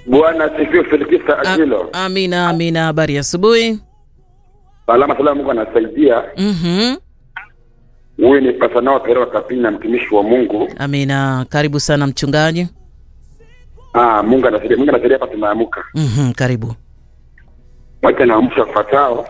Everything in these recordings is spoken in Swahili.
Bwana sifiwe Felikista Akilo. Amina, amina. Habari ya asubuhi. Salama salama, Mungu anasaidia. Wewe ni Pasanao Pereira Kapina, mtumishi wa Mungu. Amina. Karibu sana mchungaji. Mungu anasaidia hapa tunaamuka. Karibu. Wacha naamsha kufatao.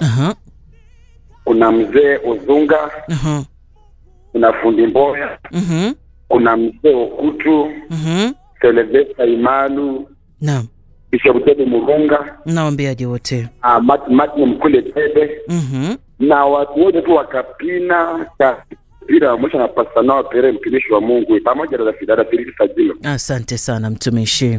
Kuna mzee Uzunga. Kuna fundi Mboya. Kuna mzee Okutu. Televesa Imalu. Naam. Bishop Tebe Murunga. Naombeaje wote? Martin Mkule Tebe. Na watu wote tu wakapina bila mwisho na Pasanao Pereira mtumishi wa Mungu pamoja na dada Felikista Jilo. Asante sana mtumishi.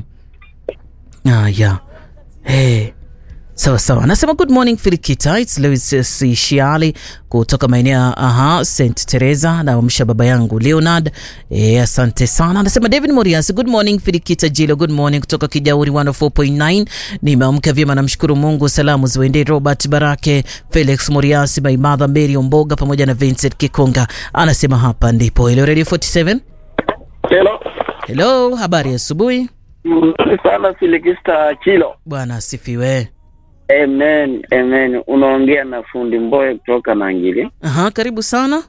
Yeah. Hey. Sawa. Nasema good morning Filikita. It's Lewis Shiali kutoka maeneo St. Teresa na wamsha baba yangu Leonard. Asante sana. Anasema David Morias, good morning Filikita Jilo. Good morning kutoka Kijauri 104.9. Nimeamka vyema, namshukuru Mungu. Salamu ziwaendee Robert Barake, Felix Morias, my mother Mary Omboga pamoja na Vincent Kikonga. Anasema hapa ndipo Hello Radio 47. Hello, habari ya asubuhi. Sana Filikista Jilo. Bwana asifiwe. Amen. Unaongea na fundi Mboya kutoka Nangili. Karibu sana.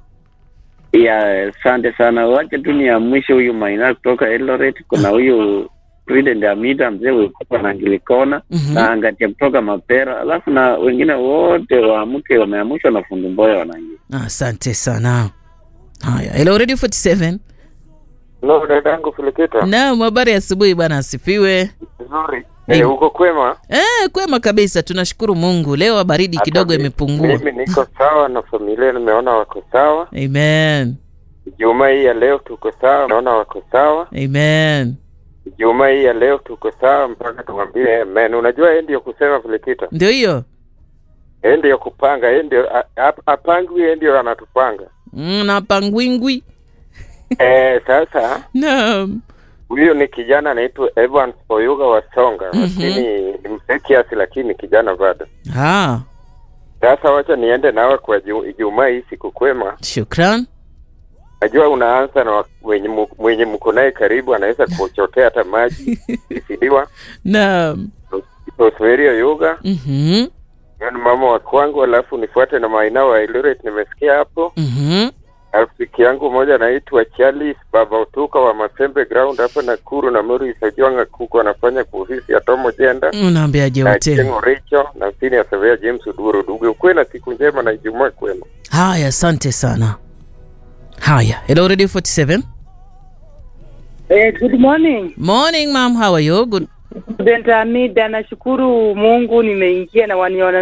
Asante sana. Wacha tu ni mwisho huyu Maina kutoka Eldoret. Kuna huyu President Amida mzee kutoka Nangili Kona. Na Angatia kutoka Mapera. Alafu na wengine wote waamke wameamshwa na fundi Mboya wa Nangili. Asante sana. Haya, Hello Radio 47. Hello dadangu Filikita. Naam, habari ya asubuhi bwana asifiwe. Nzuri. Uko kwema? Kwema kabisa, tunashukuru Mungu. Leo baridi kidogo imepungua. Mimi niko sawa na familia nimeona wako sawa. Amen. Juma hii ya leo tuko sawa, naona wako sawa. Amen. Juma hii ya leo tuko sawa mpaka tumwambie amen. Unajua yeye ndio kusema Filikita. Ndio hiyo. Yeye ndio kupanga, yeye ndio apangwi, yeye ndio anatupanga. Na pangwingwi. Sasa. Naam. Huyo ni kijana anaitwa Evans Oyuga wa Songa. Lakini ni mzee kiasi lakini kijana bado. Sasa wacha niende nawe kwa Ijumaa hii siku kwema. Shukran. Najua unaanza na mwenye mko naye karibu anaweza kuchotea hata maji isidiwa. Naam. Oswerio Yoga. Yaani mama wa kwangu, alafu nifuate na Maina wa Eldoret nimesikia hapo. Rafiki yangu mmoja anaitwa Charles Baba Utuka wa Masembe Ground hapa Nakuru, na Mori Sajwanga kuko anafanya kuhisi ya Tomo Jenda. Unaambiaje wote? Na Richo na sini ya Severa James Uduro Dugu. Uwe na siku njema na Ijumaa kwema. Haya, asante sana. Haya, Hello Radio 47. Good morning. Morning ma'am, how are you? Good. Bentamida, nashukuru Mungu nimeingia na waniona.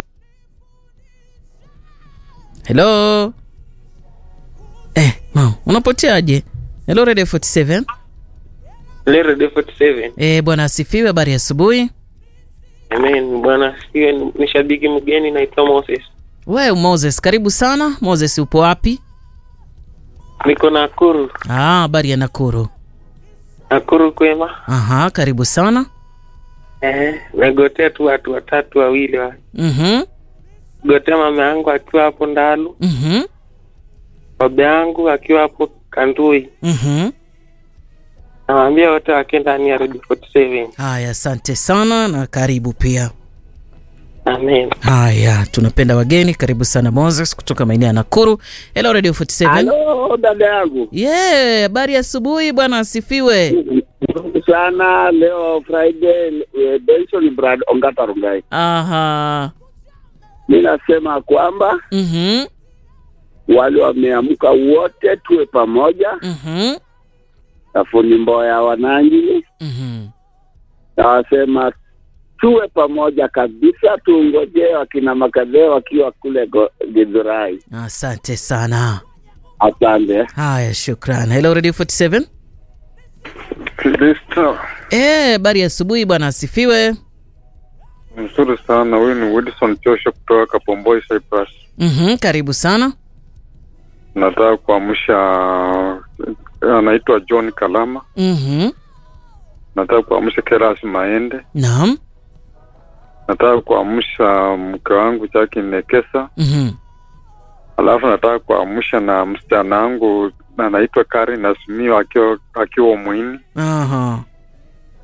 Hello. Ma'am, unapoteaje? Hello Radio 47. Hello Radio 47. Bwana asifiwe, habari ya asubuhi. Amen, bwana asifiwe. Ni shabiki mgeni naitwa Moses. Wewe Moses, karibu sana. Moses upo wapi? Niko Nakuru. Habari ya Nakuru. Nakuru kwema. Karibu sana. Nagotea tu watu watatu wawili wa. Gotea mama yangu akiwa hapo Ndalu. Baba yangu akiwa hapo Kandui. Nawaambia wote wake ndani ya Radio 47. Haya, asante sana na karibu pia. Amen. Haya, tunapenda wageni. Karibu sana Moses kutoka maeneo ya Nakuru. Hello Radio 47. Hello dada yangu. Habari ya asubuhi bwana asifiwe. Sana leo Friday Benson Brad Ongata Rungai. Mimi nasema kwamba wale wameamka wote tuwe pamoja. Fundi Mboya wanangi. Nawasema tuwe pamoja kabisa, tuongojee wakina Makadhe wakiwa kule Githurai. Asante sana. Asante. Haya, shukrani. Hello Radio 47. Kristo. Habari ya asubuhi bwana asifiwe. Nzuri sana. Huyu ni Wilson Joshua kutoka Kapomboi Cyprus. Karibu sana. Nataka kuamsha anaitwa John Kalama. Nataka kuamsha Keras Maende. Naam. Nataka kuamsha mke wangu Jackie Nekesa. Alafu nataka kuamsha na msichana wangu anaitwa Karen Asmio akiwa Muini.